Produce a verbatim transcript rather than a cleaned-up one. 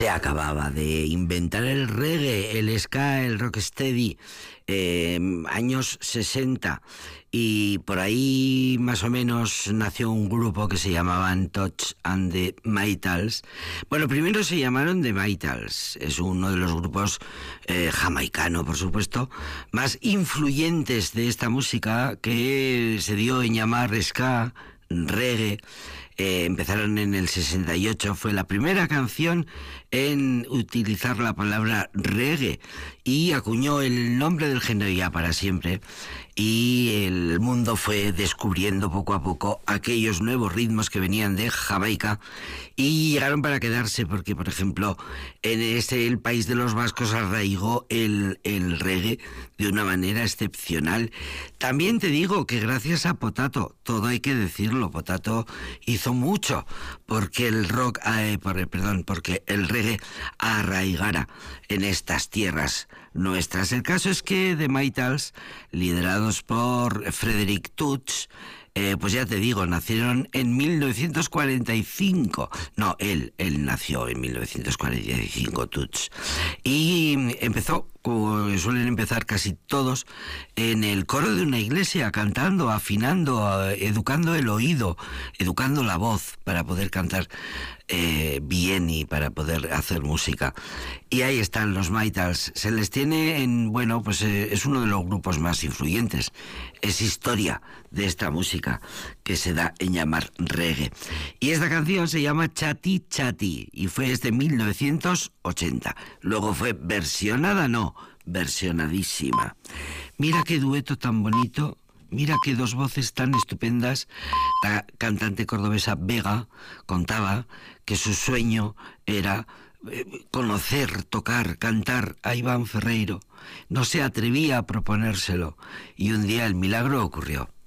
Se acababa de inventar el reggae, el ska, el rocksteady, eh, años sesenta, y por ahí más o menos nació un grupo que se llamaban Touch and the Maytals. Bueno, primero se llamaron The Maytals, es uno de los grupos eh, jamaicano, por supuesto, más influyentes de esta música, que se dio en llamar ska, reggae. Eh, empezaron en el sesenta y ocho, fue la primera canción en utilizar la palabra reggae y acuñó el nombre del género ya para siempre, y el mundo fue descubriendo poco a poco aquellos nuevos ritmos que venían de Jamaica y llegaron para quedarse, porque por ejemplo en este, el país de los vascos, arraigó el, el reggae de una manera excepcional. También te digo que gracias a Potato, todo hay que decirlo, Potato hizo mucho porque el rock, eh, por, perdón, porque el reggae arraigara en estas tierras nuestras. El caso es que The Maytals, liderados por Frederick Touch, eh, pues ya te digo, nacieron en mil novecientos cuarenta y cinco. No, él, él nació en mil novecientos cuarenta y cinco, Touch. Y empezó, como suelen empezar casi todos, en el coro de una iglesia, cantando, afinando, educando el oído, educando la voz para poder cantar eh, bien y para poder hacer música. Y ahí están los Maytals. Se les tiene en, bueno, pues eh, es uno de los grupos más influyentes. Es historia de esta música que se da en llamar reggae. Y esta canción se llama Chatty Chatty y fue desde mil novecientos ochenta. Luego fue versionada, no, versionadísima. Mira qué dueto tan bonito, mira qué dos voces tan estupendas. La cantante cordobesa Vega contaba que su sueño era eh, conocer, tocar, cantar a Iván Ferreiro. No se atrevía a proponérselo y un día el milagro ocurrió.